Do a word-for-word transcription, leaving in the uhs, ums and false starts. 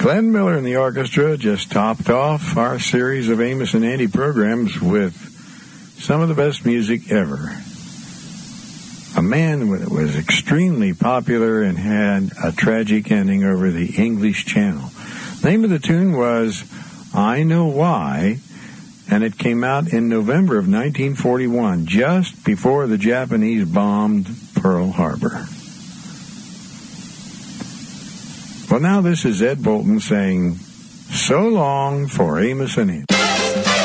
Glenn Miller and the orchestra just topped off our series of Amos and Andy programs with some of the best music ever. A man that was extremely popular and had a tragic ending over the English Channel. The name of the tune was I Know Why, and it came out in November of nineteen forty-one, just before the Japanese bombed Pearl Harbor. Well, now this is Ed Bolton saying, so long for Amos and Andy.